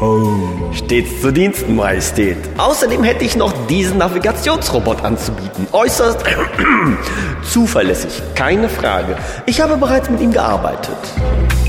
Stets zu Diensten, Majestät. Außerdem hätte ich noch diesen Navigationsrobot anzubieten. Äußerst zuverlässig, keine Frage. Ich habe bereits mit ihm gearbeitet.